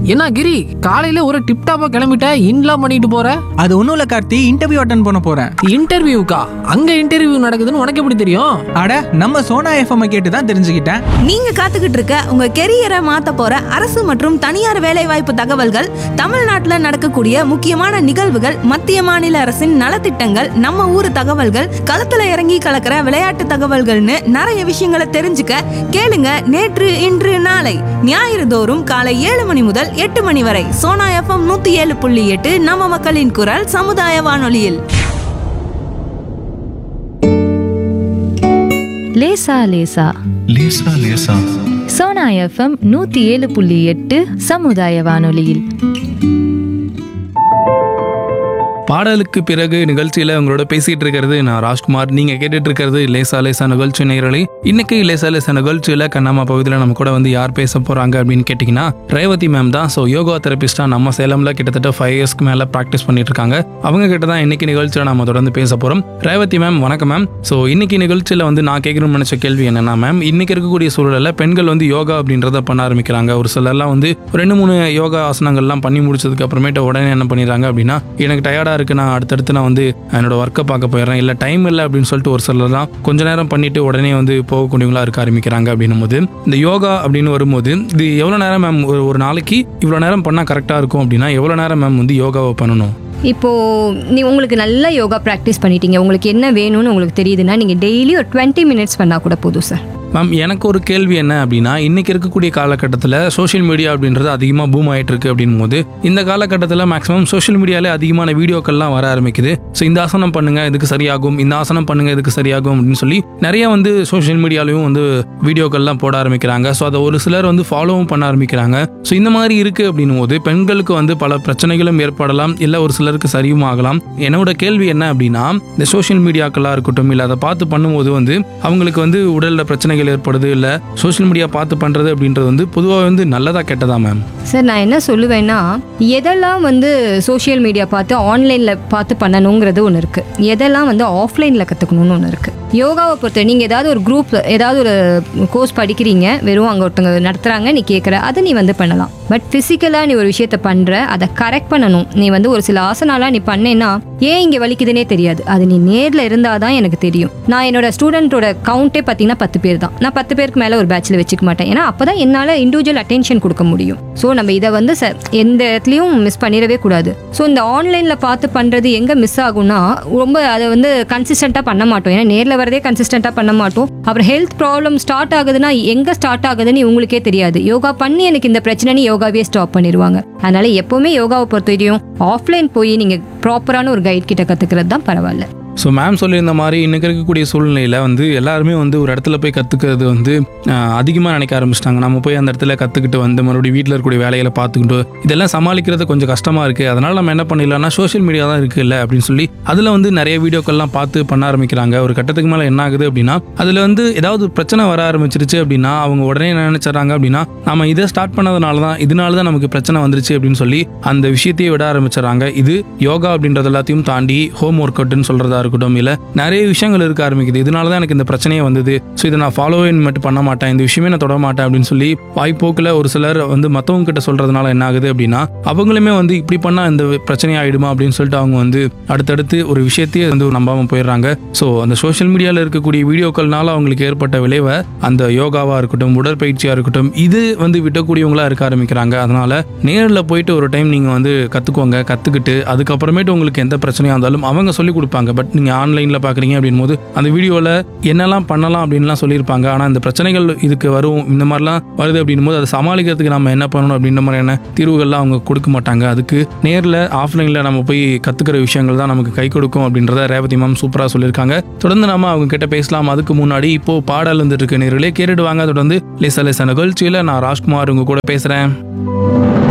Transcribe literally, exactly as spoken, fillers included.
என்ன கிரி, காலையில ஒரு டிப் டாப்பா கிளம்பிட்ட, இன்லாம் பண்ணிட்டு போற? அது ஒன்றும் இல்லை கார்த்தி, இன்டர்வியூ அட்டன் பண்ண போகிறேன். இன்டர்வியூக்கா? அங்க இன்டர்வியூ நடக்குதுன்னு உனக்கு எப்படி தெரியும்? அட, நம்ம சோனா எஃப்எம் கேட்டு தான் தெரிஞ்சுக்கிட்டேன். நீங்க காத்துக்கிட்டு இருக்க உங்க கெரியரை மாத்த போற அரசு மற்றும் தனியார் வேலைவாய்ப்பு தகவல்கள், தமிழ்நாட்டுல நடக்கக்கூடிய முக்கியமான நிகழ்வுகள், மத்திய மாநில அரசின் நலத்திட்டங்கள், நம்ம ஊர் தகவல்கள், களத்துல இறங்கி கலக்கிற விளையாட்டு தகவல்கள்னு நிறைய விஷயங்களை தெரிஞ்சுக்க கேளுங்க நேற்று இன்று நாளை ஞாயிறு தோறும் காலை ஏழு மணி முதல் எட்டு மணி வரை சோனா எஃப்எம் நூத்தி ஏழு புள்ளி எட்டு நம்ம மக்களின் குரல் சமுதாய வானொலியில். லேசா லேசா லேசா லேசா சோனா எஃப்எம் நூத்தி ஏழு புள்ளி எட்டு சமுதாய வானொலியில். பாடலுக்கு பிறகு நிகழ்ச்சியில் உங்களோட பேசிட்டு இருக்கிறது நான் ராஜ்குமார். நீங்க கேட்டுட்டு இருக்கிறது லேசா லேசா நிகழ்ச்சி நேயர்களே. இன்னைக்கு லேசா லேசா நிகழ்ச்சியில் கண்ணம்மா பகுதியில் நம்ம கூட வந்து யார் பேச போறாங்க அப்படின்னு கேட்டிங்கன்னா ரேவதி மேம் தான். ஸோ யோகா தெரபிஸ்டா நம்ம சேலம்ல கிட்டத்தட்ட ஃபைவ் இயர்ஸ்க்கு மேல ப்ராக்டிஸ் பண்ணிட்டு இருக்காங்க. அவங்க கிட்ட தான் இன்னைக்கு நிகழ்ச்சியில் நம்ம தொடர்ந்து பேச போறோம். ரேவதி மேம் வணக்கம் மேம். ஸோ இன்னைக்கு நிகழ்ச்சியில் வந்து நான் கேட்கணும்னு நினைச்ச கேள்வி என்னன்னா மேம், இன்னைக்கு இருக்கக்கூடிய சூழலில் பெண்கள் வந்து யோகா அப்படின்றத பண்ண ஆரம்பிக்கிறாங்க. ஒரு சிலர்லாம் வந்து ரெண்டு மூணு யோகா ஆசனங்கள்லாம் பண்ணி முடிச்சதுக்கு அப்புறமேட்டு உடனே என்ன பண்ணிடுறாங்க அப்படின்னா, எனக்கு டயர்டா இருக்கு, நான் அடுத்தடுத்து நான் வந்து என்னோட ஒர்க்கை பார்க்க போயிடுறேன், இல்லை டைம் இல்லை அப்படின்னு சொல்லிட்டு ஒரு சிலர்லாம் கொஞ்ச நேரம் பண்ணிட்டு உடனே வந்து போகக்கூடியவங்களா இருக்க ஆரம்பிக்கிறாங்க. அப்படின்னும் போது இந்த யோகா அப்படின்னு வரும்போது இது எவ்வளோ நேரம் மேம், ஒரு ஒரு நாளைக்கு இவ்வளோ நேரம் பண்ணால் கரெக்டாக இருக்கும் அப்படின்னா எவ்வளோ நேரம் மேம் வந்து யோகாவை பண்ணணும்? இப்போது நீ உங்களுக்கு நல்லா யோகா ப்ராக்டிஸ் பண்ணிட்டீங்க, உங்களுக்கு என்ன வேணும்னு உங்களுக்கு தெரியுதுன்னா நீங்கள் டெய்லி ஒரு டுவெண்ட்டி மினிட்ஸ் பண்ணால் கூட போதும் சார். மேம், எனக்கு ஒரு கேள்வி என்ன அப்படின்னா, இன்னைக்கு இருக்கக்கூடிய காலகட்டத்தில் சோஷியல் மீடியா அப்படின்றது அதிகமாக பூம் ஆகிட்டு இருக்கு அப்படின் போது இந்த காலகட்டத்தில் மேக்ஸிமம் சோஷியல் மீடியாலே அதிகமான வீடியோக்கள்லாம் வர ஆரம்பிக்குது. ஸோ இந்த ஆசனம் பண்ணுங்க இதுக்கு சரியாகும், இந்த ஆசனம் பண்ணுங்க இதுக்கு சரியாகும் அப்படின்னு சொல்லி நிறைய வந்து சோஷியல் மீடியாலையும் வந்து வீடியோக்கள்லாம் போட ஆரம்பிக்கிறாங்க. ஸோ அதை ஒரு சிலர் வந்து ஃபாலோவும் பண்ண ஆரம்பிக்கிறாங்க. ஸோ இந்த மாதிரி இருக்கு அப்படின்னும் போது பெண்களுக்கு வந்து பல பிரச்சனைகளும் ஏற்படலாம், இல்லை ஒரு சிலருக்கு சரியும் ஆகலாம். என்னோட கேள்வி என்ன அப்படின்னா, இந்த சோஷியல் மீடியாக்களாக இருக்கட்டும் இல்லை அதை பார்த்து பண்ணும்போது வந்து அவங்களுக்கு வந்து உடலில் பிரச்சனைகள் ஏற்படுது, இல்ல சோஷியல் மீடியா பார்த்து பண்றது அப்படின்றது வந்து பொதுவாக வந்து நல்லதா கெட்டதா மேம்? சார் நான் என்ன சொல்லுவேன்னா, எதெல்லாம் வந்து சோஷியல் மீடியா பார்த்து ஆன்லைனில் பார்த்து பண்ணணுங்கிறது ஒன்று இருக்குது, எதெல்லாம் வந்து ஆஃப்லைனில் கற்றுக்கணும்னு ஒன்று இருக்குது. யோகாவை பொறுத்த நீங்கள் ஏதாவது ஒரு குரூப் ஏதாவது ஒரு கோர்ஸ் படிக்கிறீங்க, வெறும் அங்கே ஒருத்தவங்க நடத்துகிறாங்க, நீ கேட்குற அதை நீ வந்து பண்ணலாம். பட் ஃபிசிக்கலாக நீ ஒரு விஷயத்த பண்ணுற, அதை கரெக்ட் பண்ணணும். நீ வந்து ஒரு சில ஆசனாலாம் நீ பண்ணேன்னா ஏன் இங்கே வலிக்குதுன்னே தெரியாது, அது நீ நேரில் இருந்தால் தான் எனக்கு தெரியும். நான் என்னோட ஸ்டூடெண்ட்டோட கவுண்டே பார்த்தீங்கன்னா பத்து பேர் தான். நான் பத்து பேருக்கு மேலே ஒரு பேட்சில் வச்சுக்க மாட்டேன், ஏன்னா அப்போ தான் என்னால் இண்டிவிஜுவல் அட்டென்ஷன் கொடுக்க முடியும். ஸோ நம்ம இதை வந்து ச எந்த இடத்துலையும் மிஸ் பண்ணிடவே கூடாது. ஸோ இந்த ஆன்லைனில் பார்த்து பண்ணுறது எங்கே மிஸ் ஆகும்னா, ரொம்ப அதை வந்து கன்சிஸ்டண்ட்டாக பண்ண மாட்டோம், ஏன்னா நேரில் வரதே கன்சிஸ்டண்ட்டாக பண்ண மாட்டோம். அப்புறம் ஹெல்த் ப்ராப்ளம் ஸ்டார்ட் ஆகுதுன்னா எங்கே ஸ்டார்ட் ஆகுதுன்னு உங்களுக்கே தெரியாது. யோகா பண்ணி எனக்கு இந்த பிரச்சனை யோகாவே ஸ்டாப் பண்ணிடுவாங்க. அதனால எப்போவுமே யோகாவை பொறுத்த வரையும் ஆஃப்லைன் போய் நீங்கள் ப்ராப்பரான ஒரு கைட் கிட்ட கற்றுக்கிறது தான் பரவாயில்ல. ஸோ மேம் சொல்லியிருந்த மாதிரி இன்றைக்கி இருக்கக்கூடிய சூழ்நிலையில் வந்து எல்லாருமே வந்து ஒரு இடத்துல போய் கற்றுக்கிறது வந்து அதிகமாக நினைக்க ஆரம்பிச்சிட்டாங்க. நம்ம போய் அந்த இடத்துல கற்றுக்கிட்டு வந்து மறுபடியும் வீட்டில் இருக்கக்கூடிய வேலைகளை பார்த்துக்கிட்டு இதெல்லாம் சமாளிக்கிறது கொஞ்சம் கஷ்டமாக இருக்குது. அதனால் நம்ம என்ன பண்ணிடலாம்னா, சோஷியல் மீடியா தான் இருக்குல்ல அப்படின்னு சொல்லி அதில் வந்து நிறைய வீடியோக்கள்லாம் பார்த்து பண்ண ஆரம்பிக்கிறாங்க. ஒரு கட்டத்துக்கு மேலே என்ன ஆகுது அப்படின்னா, அதில் வந்து ஏதாவது பிரச்சனை வர ஆரம்பிச்சிருச்சு அப்படின்னா அவங்க உடனே என்ன நினைச்சாங்க அப்படின்னா, நம்ம இதை ஸ்டார்ட் பண்ணதுனால தான் இதனால தான் நமக்கு பிரச்சனை வந்துருச்சு அப்படின்னு சொல்லி அந்த விஷயத்தையே விட ஆரம்பிச்சிடறாங்க. இது யோகா அப்படின்றது எல்லாத்தையும் தாண்டி ஹோம் ஒர்க் அவுட்னு சொல்கிறதா இருக்கட்டும், இல்ல நிறைய விஷயங்கள் இருக்க ஆரம்பிக்குது. இதனாலதான் எனக்கு இந்த பிரச்சனையே வந்தது, ஸோ இதை நான் ஃபாலோவே மட்டும் பண்ண மாட்டேன், இந்த விஷயமே நான் தொட மாட்டேன் அப்படின்னு சொல்லி வாய்ப்போக்கில் ஒரு சிலர் வந்து மற்றவங்க கிட்ட சொல்றதுனால என்ன ஆகுது அப்படின்னா, அவங்களுமே வந்து இப்படி பண்ணா இந்த பிரச்சனை ஆயிடுமா அப்படின்னு சொல்லிட்டு அவங்க வந்து அடுத்தடுத்து ஒரு விஷயத்தையே வந்து நம்பாம போயிடுறாங்க. ஸோ அந்த சோஷியல் மீடியாவில் இருக்கக்கூடிய வீடியோக்கள்னால அவங்களுக்கு ஏற்பட்ட விளைவை அந்த யோகாவா இருக்கட்டும், உடற்பயிற்சியா இருக்கட்டும், இது வந்து விட்டக்கூடியவங்களா இருக்க ஆரம்பிக்கிறாங்க. அதனால நேரில் போயிட்டு ஒரு டைம் நீங்க வந்து கத்துக்கோங்க, கத்துக்கிட்டு அதுக்கப்புறமேட்டு உங்களுக்கு எந்த பிரச்சனையா இருந்தாலும் அவங்க சொல்லி கொடுப்பாங்க. பட் நீங்க ஆன்லைன்ல பாக்குறீங்க அப்படின் போது அந்த வீடியோல என்னெல்லாம் பண்ணலாம் அப்படின்லாம் சொல்லியிருப்பாங்க. ஆனா இந்த பிரச்சனைகள் இதுக்கு வரும், இந்த மாதிரிலாம் வருது அப்படின் போது அதை சமாளிக்கிறதுக்கு நம்ம என்ன பண்ணணும் அப்படின்ற மாதிரியான தீர்வுகள்லாம் அவங்க கொடுக்க மாட்டாங்க. அதுக்கு நேரில் ஆஃப்லைன்ல நம்ம போய் கத்துக்கிற விஷயங்கள் தான் நமக்கு கை கொடுக்கும் அப்படின்றத ரேவதி மேம் சூப்பரா சொல்லியிருக்காங்க. தொடர்ந்து நம்ம அவங்க கிட்ட பேசலாம். அதுக்கு முன்னாடி இப்போ பாடல் வந்துட்டு இருக்கு, நேரிலே கேட்டுட்டு வாங்க. தொடர்ந்து லேசா லேசா நிகழ்ச்சியில நான் ராஜ்குமார் உங்க கூட பேசுறேன்.